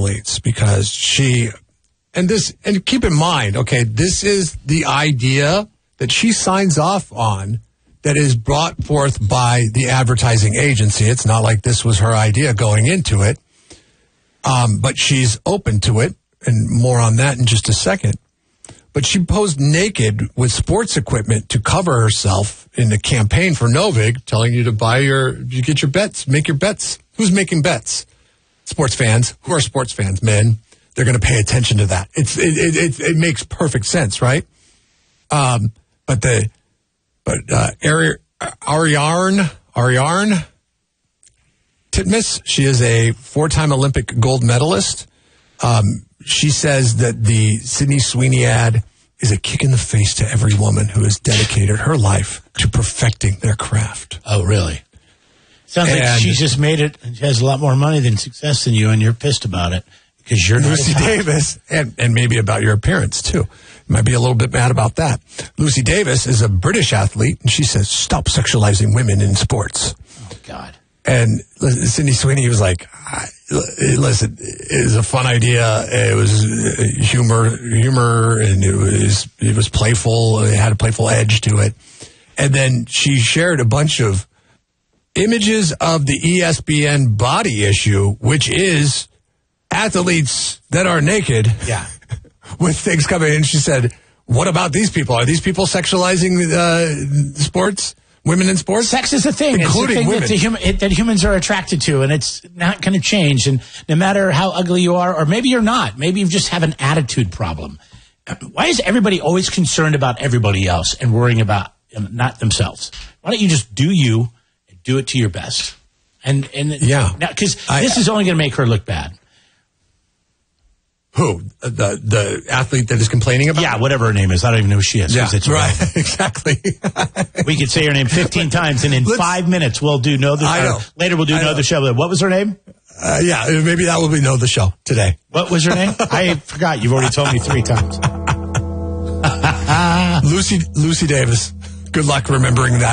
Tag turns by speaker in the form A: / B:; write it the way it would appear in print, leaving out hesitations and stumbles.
A: athletes because and keep in mind, okay, this is the idea that she signs off on that is brought forth by the advertising agency. It's not like this was her idea going into it, but she's open to it, and more on that in just a second. But she posed naked with sports equipment to cover herself in the campaign for Novig, telling you to get your bets, make your bets. Who's making bets? Sports fans. Who are sports fans? Men. They're going to pay attention to that. It makes perfect sense, right? But Ariarne Titmus, she is a 4-time Olympic gold medalist. She says that the Sydney Sweeney ad is a kick in the face to every woman who has dedicated her life to perfecting their craft.
B: Oh, really? Sounds like she's just made it and she has a lot more money than success than you, and you're pissed about it because you're
A: Lucy Davis, and maybe about your appearance, too. You might be a little bit mad about that. Lucy Davis is a British athlete, and she says, stop sexualizing women in sports.
B: Oh, God.
A: And Sydney Sweeney was like, listen, it was a fun idea. It was humor, and it was playful. It had a playful edge to it. And then she shared a bunch of images of the ESPN body issue, which is athletes that are naked.
B: Yeah.
A: With things coming in. She said, what about these people? Are these people sexualizing sports? Women in sports?
B: Sex is a thing.
A: Including
B: it's a thing
A: women.
B: that humans are attracted to, and it's not going to change. And no matter how ugly you are, or maybe you're not, maybe you just have an attitude problem. Why is everybody always concerned about everybody else and worrying about not themselves? Why don't you just do you and do it to your best? And
A: yeah,
B: because this is only going to make her look bad.
A: Who? The athlete that is complaining about?
B: Yeah, whatever her name is. I don't even know who she is.
A: Yeah, right. Exactly.
B: We could say her name 15 times, and in 5 minutes we'll do Know the Show. Later we'll do Know the Show. What was her name?
A: Yeah, maybe that will be Know the Show today.
B: What was her name? I forgot. You've already told me 3 times.
A: Lucy Davis. Good luck remembering that.